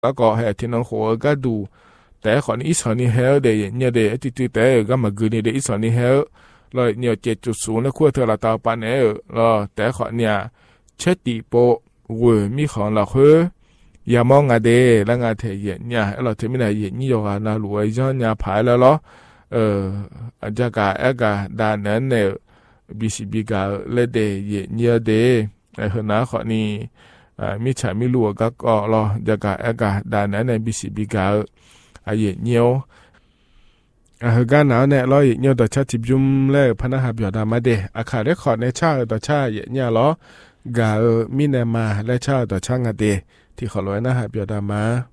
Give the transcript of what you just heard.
แล้วก็ให้ที่น้องหัวก็ดูแต่ขอนี้สอนนี่เฮลเดย์เนี่ยเดย์ที่แต่ก็มากืนนี่เดย์สอนนี่เฮลเลยเนี่ย7.0แล้วขั้วเธอละตาปันแล้วแต่ขอเนี่ยเช็ดตีโปเวมีของเราเฮอย่ามองอะไรแล้วงานเทียนเนี่ยเราถึงไม่ได้เย็นนี่อยู่กันนะรวยย้อนเนี่ยผายแล้วเหรออาจจะกะด้านนั้นเนี่ยบีกาเลเดเย็นเนี่ยเดไอ้คนนั้นขอนี้มิฉามิลัวก็รอจะกะด้านนั้นในบีกาเย็นเนี่ยการหนาวเนี่ยเราเย็นเนี่ยต่อชาติจุ่มแล้วพนักงานดามาเดอาคาเรคคอร์ดในชาต่อชาเย็นเนี่ยเหรอกามิเนมาและชาต่อช่างเดที่ขอร้อยนะฮะเบียดามา